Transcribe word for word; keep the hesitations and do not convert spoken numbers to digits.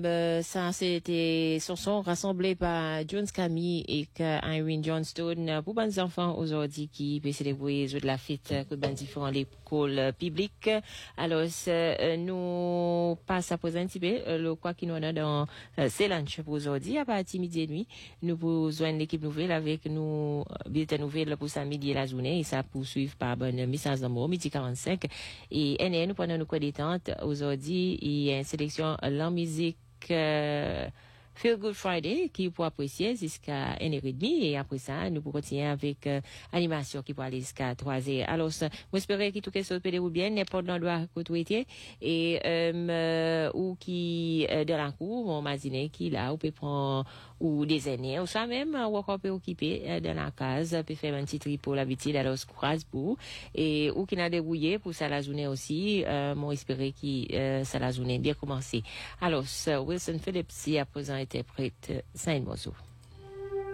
Euh, ça, c'était chanson rassemblée par Jones Camille et Irene Johnstone pour les enfants aujourd'hui qui peuvent célébrer de la fête que dans différentes écoles publiques. Alors, euh, nous passons à présent un petit peu le quoi qui nous a dans euh, c'est lunch pour aujourd'hui à partir midi et nuit. Nous vous joindre l'équipe nouvelle avec nous bulletin nouvelle pour samedi et la journée et ça poursuivre par bonne message d'amour midi quarante-cinq et N N nous prenons nos quoi détente aujourd'hui il y a une sélection la musique Euh, Feel Good Friday qui pour apprécier jusqu'à une heure trente et après ça nous pourrons continuer avec euh, animation qui pour aller jusqu'à trois heures. Alors j'espère que tout ce peut vous bien n'importe l'endroit que vous étiez et euh, ou qui euh, dans la cour on imagine qui là ou peut prendre ou des années ou ça même ou encore peut occuper euh, dans la case peut faire un petit trip pour l'habitude alors courage pour et ou qui n'a débrouillé pour ça la journée aussi euh, mon espérer qui euh, ça la journée bien commencé. Alors Wilson Phillips si à présent interprète Saint Morceau.